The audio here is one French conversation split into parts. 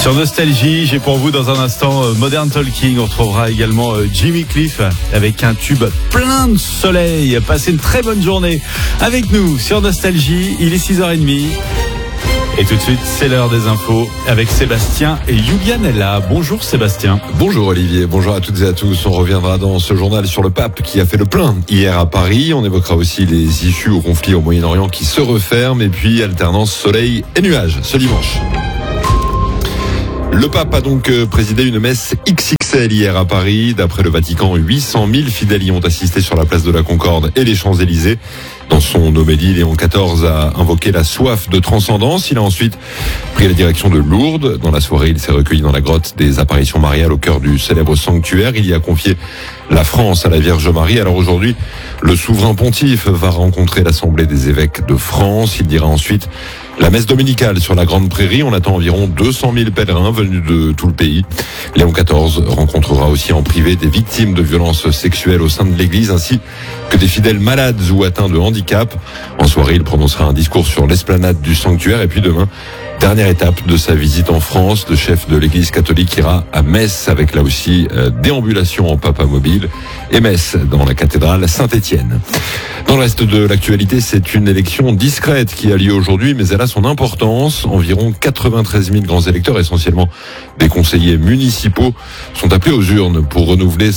Sur Nostalgie, j'ai pour vous dans un instant Modern Talking. On retrouvera également Jimmy Cliff avec un tube plein de soleil. Passez une très bonne journée avec nous sur Nostalgie. Il est 6h30. Et tout de suite, c'est l'heure des infos avec Sébastien et Yulianella. Bonjour Sébastien. Bonjour Olivier, bonjour à toutes et à tous. On reviendra dans ce journal sur le pape qui a fait le plein hier à Paris. On évoquera aussi les issues au conflit au Moyen-Orient qui se referment. Et puis alternance soleil et nuages ce dimanche. Le pape a donc présidé une messe XXL hier à Paris. D'après le Vatican, 800 000 fidèles y ont assisté sur la place de la Concorde et les Champs-Élysées. Dans son homélie, Léon XIV a invoqué la soif de transcendance. Il a ensuite pris la direction de Lourdes. Dans la soirée, il s'est recueilli dans la grotte des apparitions mariales au cœur du célèbre sanctuaire. Il y a confié la France à la Vierge Marie. Alors aujourd'hui, le souverain pontife va rencontrer l'Assemblée des évêques de France. Il dira ensuite la messe dominicale sur la Grande Prairie. On attend environ 200 000 pèlerins venus de tout le pays. Léon XIV rencontrera aussi en privé des victimes de violences sexuelles au sein de l'Église, ainsi que des fidèles malades ou atteints de handicap. En soirée, il prononcera un discours sur l'esplanade du sanctuaire. Et puis demain, dernière étape de sa visite en France, le chef de l'Église catholique ira à Metz avec là aussi déambulation en papa mobile et Metz dans la cathédrale Saint-Étienne. Dans le reste de l'actualité, c'est une élection discrète qui a lieu aujourd'hui, mais elle a son importance. Environ 93 000 grands électeurs, essentiellement des conseillers municipaux, sont appelés aux urnes pour renouveler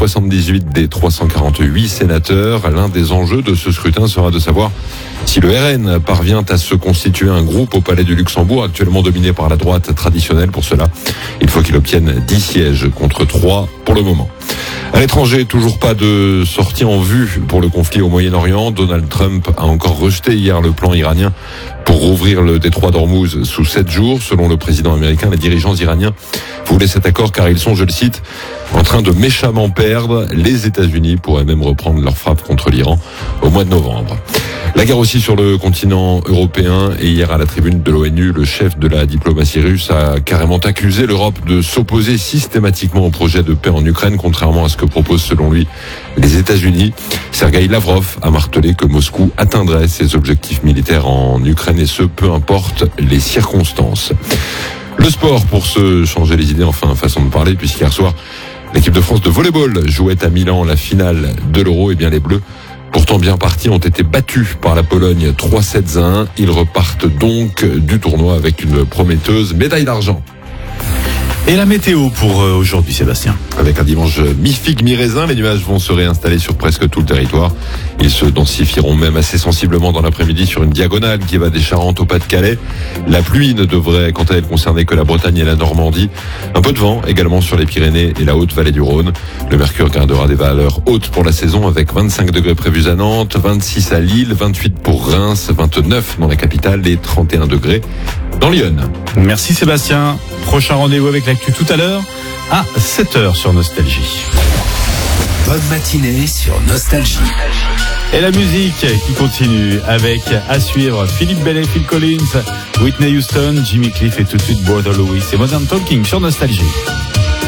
178 des 348 sénateurs. L'un des enjeux de ce scrutin sera de savoir si le RN parvient à se constituer un groupe au Palais du Luxembourg, actuellement dominé par la droite traditionnelle. Pour cela, il faut qu'il obtienne 10 sièges contre 3 pour le moment. À l'étranger, toujours pas de sortie en vue pour le conflit au Moyen-Orient. Donald Trump a encore rejeté hier le plan iranien pour rouvrir le détroit d'Ormuz sous 7 jours. Selon le président américain, les dirigeants iraniens voulaient cet accord car ils sont, je le cite, en train de méchamment perdre. Les États-Unis pourraient même reprendre leur frappe contre l'Iran au mois de novembre. La guerre aussi sur le continent européen, et hier à la tribune de l'ONU, le chef de la diplomatie russe a carrément accusé l'Europe de s'opposer systématiquement au projet de paix en Ukraine, contrairement à ce que proposent selon lui les États-Unis. Sergueï Lavrov a martelé que Moscou atteindrait ses objectifs militaires en Ukraine, et ce, peu importe les circonstances. Le sport pour se changer les idées, enfin façon de parler, puisqu'hier soir, l'équipe de France de volleyball jouait à Milan la finale de l'Euro. Et bien les Bleus, pourtant bien partis, ont été battus par la Pologne 3-7-1. Ils repartent donc du tournoi avec une prometteuse médaille d'argent. Et la météo pour aujourd'hui, Sébastien? Avec un dimanche mi-figue, mi-raisin, les nuages vont se réinstaller sur presque tout le territoire. Ils se densifieront même assez sensiblement dans l'après-midi sur une diagonale qui va des Charentes au Pas-de-Calais. La pluie ne devrait, quant à elle, concerner que la Bretagne et la Normandie. Un peu de vent également sur les Pyrénées et la haute vallée du Rhône. Le mercure gardera des valeurs hautes pour la saison avec 25 degrés prévus à Nantes, 26 à Lille, 28 pour Reims, 29 dans la capitale et 31 degrés dans Lyon. Merci Sébastien. Prochain rendez-vous avec l'actu tout à l'heure à 7h sur Nostalgie. Bonne matinée sur Nostalgie. Et la musique qui continue avec, à suivre, Philippe Bellet, Phil Collins, Whitney Houston, Jimmy Cliff et tout de suite Brother Louis. C'est Modern Talking sur Nostalgie.